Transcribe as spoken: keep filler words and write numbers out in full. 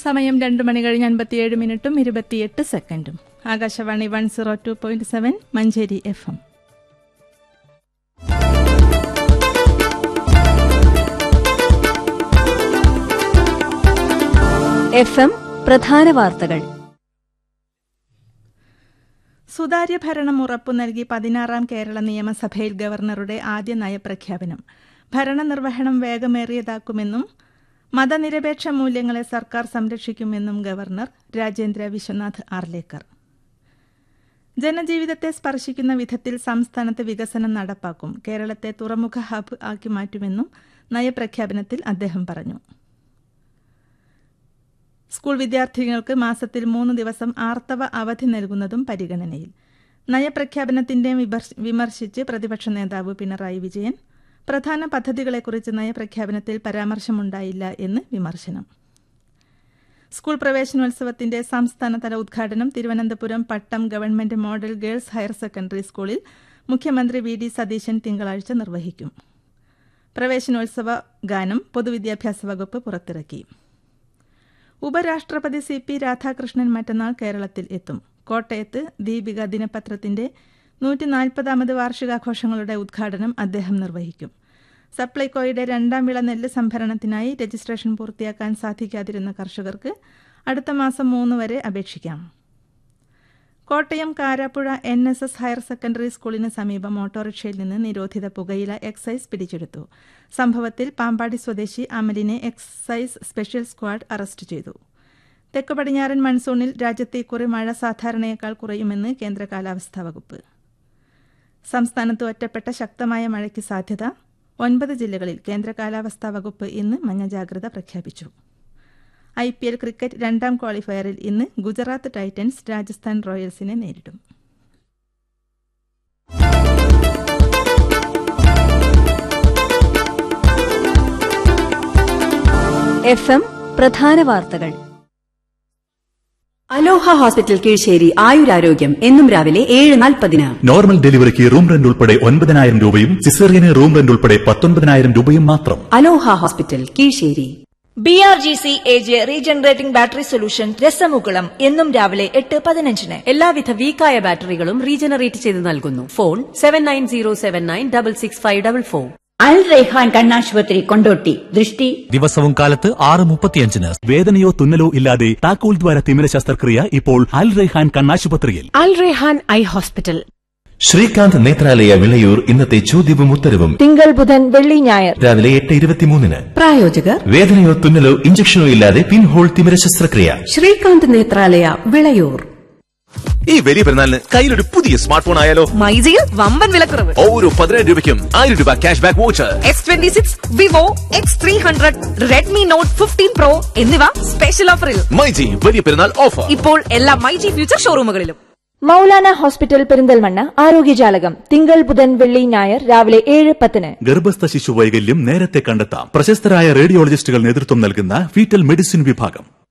സമയം രണ്ട് മണി കഴിഞ്ഞ് അൻപത്തിയേഴ് മിനിറ്റും ഇരുപത്തിയെട്ട് സെക്കൻഡും. Akashvani one zero two point seven Manjeri F M. F M പ്രധാന വാർത്തകൾ. സുതാര്യ ഭരണം ഉറപ്പു നൽകി പതിനാറാം കേരള നിയമസഭയിൽ ഗവർണറുടെ ആദ്യ നയപ്രഖ്യാപനം. ഭരണനിർവഹണം വേഗമേറിയതാക്കുമെന്നും മതനിരപേക്ഷ മൂല്യങ്ങളെ സർക്കാർ സംരക്ഷിക്കുമെന്നും ഗവർണർ രാജേന്ദ്ര വിശ്വനാഥ് ആർലേക്കർ. ജനജീവിതത്തെ സ്പർശിക്കുന്ന വിധത്തിൽ സംസ്ഥാനത്ത് വികസനം നടപ്പാക്കും. കേരളത്തെ തുറമുഖ ഹബ് ആക്കി മാറ്റുമെന്നും നയപ്രഖ്യാപനത്തിൽ അദ്ദേഹം പറഞ്ഞു. സ്കൂൾ വിദ്യാർത്ഥികൾക്ക് മാസത്തിൽ മൂന്ന് ദിവസം ആർത്തവ അവധി നൽകുന്നതും പരിഗണനയിൽ. നയപ്രഖ്യാപനത്തിന്റെ വിമർശിച്ച് പ്രതിപക്ഷ നേതാവ് പിണറായി വിജയൻ. പ്രധാന പദ്ധതികളെക്കുറിച്ച് നയപ്രഖ്യാപനത്തിൽ പരാമർശമുണ്ടായില്ല എന്ന് വിമർശനം. സ്കൂൾ പ്രവേശനോത്സവത്തിന്റെ സംസ്ഥാനതല ഉദ്ഘാടനം തിരുവനന്തപുരം പട്ടം government model girls higher secondary സ്കൂളിൽ മുഖ്യമന്ത്രി വി ഡി സതീശൻ തിങ്കളാഴ്ച നിർവഹിക്കും. പ്രവേശനോത്സവ ഗാനം പൊതുവിദ്യാഭ്യാസ വകുപ്പ് പുറത്തിറക്കി. ഉപരാഷ്ട്രപതി സി പി രാധാകൃഷ്ണൻ മറ്റന്നാൾ കേരളത്തിൽ എത്തും. കോട്ടയത്ത് ദീപിക ദിനപത്രത്തിന്റെ നൂറ്റി നാൽപ്പതാമത് വാർഷികാഘോഷങ്ങളുടെ ഉദ്ഘാടനം അദ്ദേഹം നിർവഹിക്കും. സപ്ലൈകോയുടെ രണ്ടാം വിള നെല്ല് സംഭരണത്തിനായി രജിസ്ട്രേഷൻ പൂർത്തിയാക്കാൻ സാധിക്കാതിരുന്ന കർഷകർക്ക് അടുത്ത മാസം മൂന്ന് വരെ അപേക്ഷിക്കാം. Kottayam Karapuzha N S S higher secondary സ്കൂളിന് സമീപം ഓട്ടോറിക്ഷയിൽ നിന്ന് നിരോധിത പുകയില എക്സൈസ് പിടിച്ചെടുത്തു. സംഭവത്തിൽ പാമ്പാടി സ്വദേശി അമലിനെ എക്സൈസ് സ്പെഷ്യൽ സ്ക്വാഡ് അറസ്റ്റ് ചെയ്തു. തെക്ക് പടിഞ്ഞാറൻ മൺസൂണിൽ രാജ്യത്തെ ഇക്കുറി മഴ സാധാരണയേക്കാൾ കുറയുമെന്ന് കേന്ദ്ര കാലാവസ്ഥാ വകുപ്പ്. സംസ്ഥാനത്ത് ഒറ്റപ്പെട്ട ശക്തമായ മഴയ്ക്ക് സാധ്യത. ഒൻപത് ജില്ലകളിൽ കേന്ദ്ര കാലാവസ്ഥാ വകുപ്പ് ഇന്ന് മഞ്ഞ ജാഗ്രത പ്രഖ്യാപിച്ചു. ഐ പി എൽ ക്രിക്കറ്റ് രണ്ടാം ക്വാളിഫയറിൽ ഇന്ന് ഗുജറാത്ത് ടൈറ്റൻസ് രാജസ്ഥാൻ റോയൽസിനെ നേരിടും. എഫ് എം പ്രധാന വാർത്തകൾ. അലോഹ ഹോസ്പിറ്റൽ കീഴ്ശേരി ആയുരാരോഗ്യം എന്നും രാവിലെ ഏഴ് നാൽപ്പതിന്. നോർമൽ ഡെലിവറിക്ക് റൂം റെന്റ് ഉൾപ്പെടെ ഒൻപതിനായിരം രൂപയും സിസേറിയന് റൂം റെന്റ് ഉൾപ്പെടെ പത്തൊൻപതിനായിരം രൂപയും മാത്രം. അലോഹ hospital Kizhisseri. B R G C A J regenerating battery solution രസമുകുളം എന്നും രാവിലെ എട്ട് പതിനഞ്ചിന്. എല്ലാവിധ വീക്കായ ബാറ്ററികളും റീജനറേറ്റ് ചെയ്ത് നൽകുന്നു. Phone seven nine zero seven nine double six five double four. അൽ റൈഹാൻ കണ്ണാശുപത്രി കൊണ്ടോട്ടി. ദൃഷ്ടി ദിവസവും കാലത്ത് ആറ് മുപ്പത്തിയഞ്ചിന്. വേദനയോ തുന്നലോ ഇല്ലാതെ താക്കോൽ ദ്വാര തിമിര ശസ്ത്രക്രിയ ഇപ്പോൾ അൽ റൈഹാൻ കണ്ണാശുപത്രിയിൽ. അൽ റൈഹാൻ ഐ ഹോസ്പിറ്റൽ. ശ്രീകാന്ത് നേത്രാലയ വിളയൂർ ഇന്നത്തെ ചോദ്യവും ഉത്തരവും തിങ്കൾ ബുധൻ വെള്ളി ഞായർ രാവിലെ എട്ട് ഇരുപത്തിമൂന്നിന്. പ്രായോജകർ വേദനയോ തുന്നലോ ഇഞ്ചക്ഷനോ ഇല്ലാതെ പിൻഹോൾ തിമിര ശസ്ത്രക്രിയ ശ്രീകാന്ത് നേത്രാലയ വിളയൂർ. ഈ വലിയ പെരുന്നാളിന് കയ്യിലൊരു പുതിയ സ്മാർട്ട് ഫോൺ ആയാലോ? മൈജിയിൽ വമ്പൻ വിലക്കുറവ്. ഓരോ പതിനായിരം രൂപയ്ക്കും ആയിരം രൂപ cash back voucher. X twenty six Vivo X three hundred Redmi not fifteen pro എന്നിവ സ്പെഷ്യൽ ഓഫറിൽ. മൈജി വലിയ പെരുന്നാൾ ഓഫർ ഇപ്പോൾ എല്ലാ മൈജി ഫ്യൂച്ചർ ഷോറൂമുകളിലും. മൗലാന ഹോസ്പിറ്റൽ പെരിന്തൽമണ്ണ ആരോഗ്യജാലകം തിങ്കൾ ബുധൻ വെള്ളി ഞായർ രാവിലെ ഏഴ് പത്തിന്. ഗർഭസ്ഥ ശിശു വൈകല്യം നേരത്തെ കണ്ടെത്താം. പ്രശസ്തരായ റേഡിയോളജിസ്റ്റുകൾ നേതൃത്വം നൽകുന്ന ഫീറ്റൽ മെഡിസിൻ വിഭാഗം.